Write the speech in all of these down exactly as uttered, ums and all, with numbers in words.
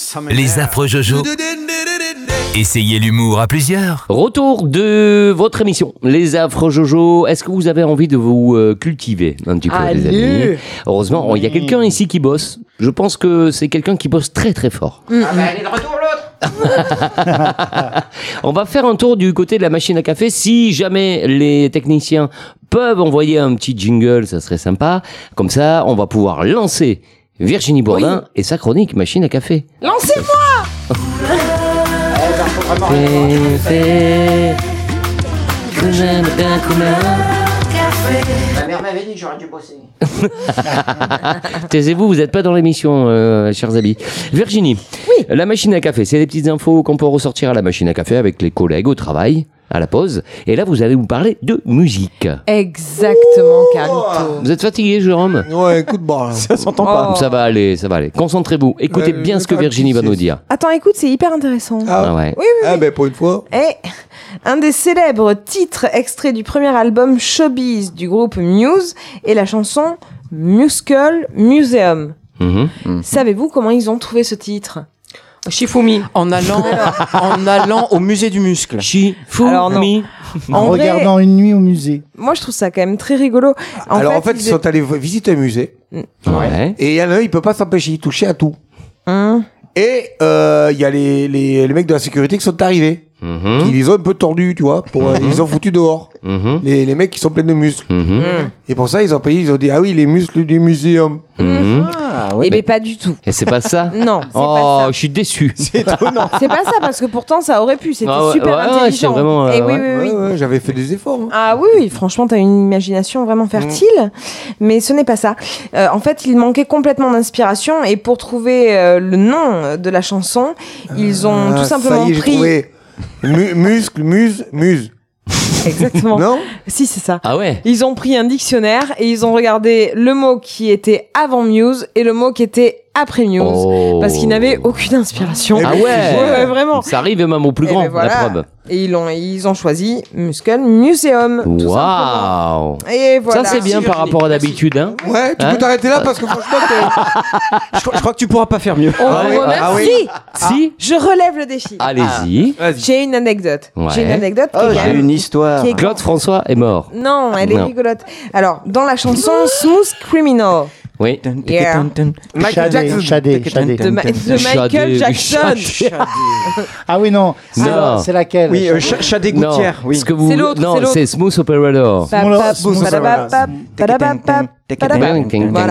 Les affreux Jojo. Essayez l'humour à plusieurs. Retour de votre émission, Les Affreux Jojo. Est-ce que vous avez envie de vous euh, cultiver un petit peu, Allez. les amis? Heureusement, il y a quelqu'un ici qui bosse. Je pense que c'est quelqu'un qui bosse très très fort. Mm-hmm. Ah bah, elle est de retour, l'autre. On va faire un tour du côté de la machine à café. Si jamais les techniciens peuvent envoyer un petit jingle, ça serait sympa. Comme ça, on va pouvoir lancer Virginie Bourdin et sa chronique machine à café. Lancez-moi. Fais, fais, que j'aime bien comme Ma mère m'avait dit que j'aurais dû bosser. Taisez-vous, vous n'êtes pas dans l'émission, euh, chers amis. Virginie, Oui. La machine à café, c'est des petites infos qu'on peut ressortir à la machine à café avec les collègues au travail, à la pause. Et là, vous allez vous parler de musique. Exactement, Carlito. Vous êtes fatigué, Jérôme? Ouais, écoute, bon. Ça s'entend pas. Oh. Ça va aller, ça va aller. Concentrez-vous. Écoutez Euh, bien ce que pas Virginie va petit, nous c'est- dire. Attends, écoute, c'est hyper intéressant. Ah, Ah ouais. Oui, oui, ah oui. ben pour une fois. Et un des célèbres titres extraits du premier album Showbiz du groupe Muse est la chanson Musical Museum. Mhm. Savez-vous comment ils ont trouvé ce titre? Shifumi. En allant, en allant au musée du muscle. Shifumi. Alors non. En, En vrai- regardant une nuit au musée. Moi, je trouve ça quand même très rigolo. Alors en fait, ils ils sont allés visiter un musée. Ouais. Et il y en a un, il peut pas s'empêcher, il touchait à tout. Hum. Et euh, il y a les, les, les mecs de la sécurité qui sont arrivés. Mhm. Qui les ont un peu tordus, tu vois. Pour, euh, Ils les ont foutus dehors. Mhm. Les, les mecs qui sont pleins de muscles. Mhm. Et pour ça, ils ont payé, ils ont dit, ah oui, les muscles du muséum. Mhm. Ah Eh ben pas du tout. Et c'est pas ça? Non, c'est Oh, pas ça. je suis déçu. C'est étonnant. C'est pas ça parce que pourtant ça aurait pu. C'était Ah ouais, super ouais, ouais, intelligent. c'est vraiment, euh, Et oui, ouais. oui, oui. Ouais, ouais, j'avais fait des efforts. hein. Ah oui, oui, franchement, t'as une imagination vraiment fertile, mais ce n'est pas ça. Euh, en fait, il manquait complètement d'inspiration et pour trouver euh, le nom de la chanson, ils ont Ah, tout simplement ça y est, j'ai pris. trouvé. Mu- muscle, muse, muse. Exactement. Non? Si, c'est ça. Ah ouais? Ils ont pris un dictionnaire et ils ont regardé le mot qui était avant Muse et le mot qui était après Muse. Oh. Parce qu'ils n'avaient aucune inspiration. Eh Ah ben, ouais. Ouais, ouais, vraiment. Ça arrive même au plus Et grand, ben voilà. la preuve. Et ils ont, ils ont choisi Musical Museum. tout simplement. Waouh! Et voilà. Ça, c'est bien par rapport à d'habitude, hein? Ouais, tu Hein peux t'arrêter là parce que franchement, t'es- Je, crois- je crois que tu pourras pas faire mieux. On Ah vous oui, remercie. ah oui. Si? Je relève le défi. Allez-y. Vas-y. J'ai une anecdote. Ouais. J'ai une anecdote qui Oh, est quand j'ai même- une histoire. qui est- Claude François est mort. Non, elle est Non. rigolote. Alors, dans la chanson Smooth Criminal Oui. Yeah. Michael Chadé, Jackson. Chadé, Chadé. de, Ma- de Michael Chadé, Jackson. Chadé. Ah oui, non. C'est, Non. c'est laquelle? Oui, euh, Ch- Chadé Non, Gouttière. Oui. ce que vous... C'est l'autre, non, c'est l'autre. c'est Smooth Operator. Pa- Smooth- pa- smooth padabapa, padabapa, padabapa. Voilà.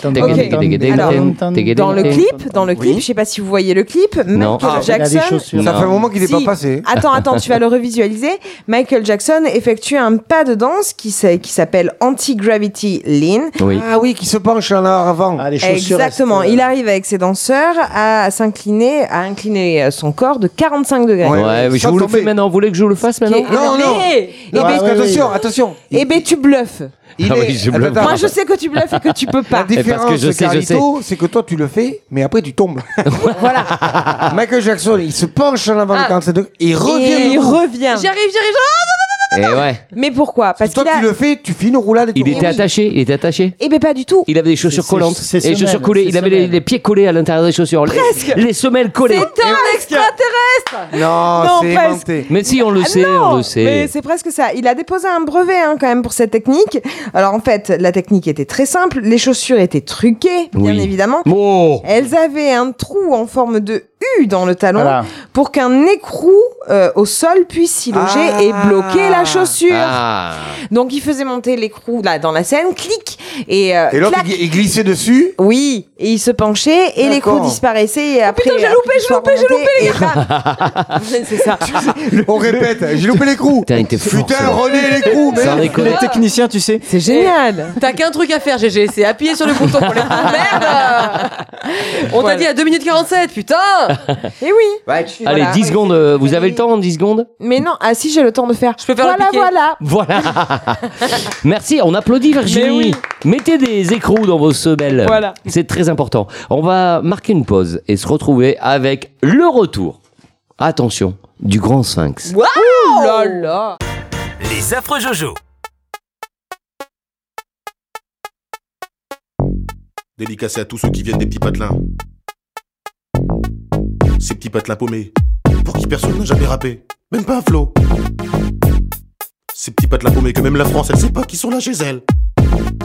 Dans le clip, dans le clip, Oui. je sais pas si vous voyez le clip, Non. Michael Ah, il a des Jackson. chaussures. Ça Non. fait un moment qu'il n'est Si. pas passé. Attends, attends, tu vas le revisualiser. Michael Jackson effectue un pas de danse qui, s'a- qui s'appelle Anti-Gravity Lean. Oui. Ah oui, qui se penche en avant. Ah, les chaussures. Exactement. restent, euh, Il arrive avec ses danseurs à s'incliner, à incliner euh, son corps de quarante-cinq degrés. Ouais. Ouais, mais je Sans vous le tomber. fais maintenant. Vous voulez que je vous le fasse maintenant? Qui est Non, non. énervé. Non, Eh parce ben, que oui, attention, oui. attention. eh ben, tu bluffes. Il Ah est- oui, je Attends, bluffe. attends. Moi, je sais que tu bluffes et que tu peux La pas. différence, je sais, je Carlito, c'est que toi, tu le fais, mais après, tu tombes. Voilà. Michael Jackson, il se penche en avant Ah. de quarante-sept degrés, et il Et revient. il revient. J'arrive, j'arrive. Et ouais. Mais pourquoi? Parce Toi, qu'il a. tu le fais, tu fais une roulade et tu Il était attaché. Il était attaché. Eh ben, pas du tout. Il avait des chaussures C'est- collantes. c'est- c'est Et les chaussures semelles, collées. c'est Il avait les, semelles. les pieds collés à l'intérieur des chaussures. Les- Presque. Les, semelles collées. C'est un extraterrestre. Non, Non, c'est presque. inventé. Mais si, on le Ah sait, non, on le sait. Mais c'est presque ça. Il a déposé un brevet hein, quand même pour cette technique. Alors en fait, la technique était très simple. Les chaussures étaient truquées, bien Oui. évidemment. Oh. Elles avaient un trou en forme de U dans le talon Voilà. pour qu'un écrou euh, au sol puisse s'y loger Ah. et bloquer la chaussure. Ah. Donc il faisait monter l'écrou là dans la scène, clic et, euh, Et l'autre, clac. il il glissait dessus. Oui, et il se penchait et l'écrou D'accord. disparaissait et après. putain, j'ai après loupé, qu'il j'ai soit loupé, j'ai remonté, loupé, les et bam. C'est ça. On répète, j'ai loupé l'écrou. Putain, il était fort, Putain, celui-là. René, l'écrou. Sans merde. déconner. Les techniciens, tu sais. C'est génial. T'as qu'un truc à faire, G G, c'est appuyer sur le bouton pour les coups. Merde. On Voilà. t'a dit à deux minutes quarante-sept, putain. Et oui. Allez, Voilà. dix secondes. euh, Vous avez le temps en dix secondes? Mais non, ah si, j'ai le temps de faire. Je peux faire le voilà, piqué. voilà. Voilà. Merci, on applaudit Virginie. Mais oui. Mettez des écrous dans vos semelles. Voilà. C'est très important. On va marquer une pause et se retrouver avec le retour. Attention, du grand sphinx. Oh là là. Les affreux Jojo. Dédicacé à tous ceux qui viennent des petits patelins. Ces petits patelins paumés, pour qui personne n'a jamais rappé, même pas un flow. Ces petits patelins paumés que même la France, elle sait pas qui sont là chez elle.